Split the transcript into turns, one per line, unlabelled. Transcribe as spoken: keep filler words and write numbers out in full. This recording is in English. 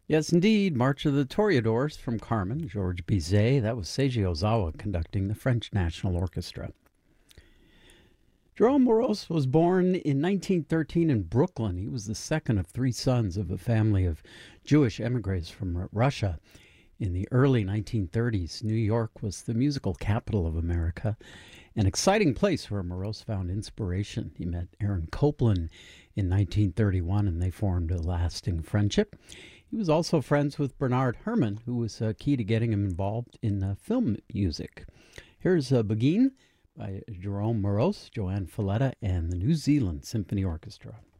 Yes, indeed. March of the Toreadors from Carmen, Georges Bizet. That was Seiji Ozawa conducting the French National Orchestra. Jerome Moroz was born in nineteen thirteen in Brooklyn. He was the second of three sons of a family of Jewish emigres from Russia. In the early nineteen thirties, New York was the musical capital of America, an exciting place where Moroz found inspiration. He met Aaron Copland in nineteen thirty-one, and they formed a lasting friendship. He was also friends with Bernard Herrmann, who was uh, key to getting him involved in uh, film music. Here's uh, Begin by Jerome Moroz, Joanne Falletta, and the New Zealand Symphony Orchestra.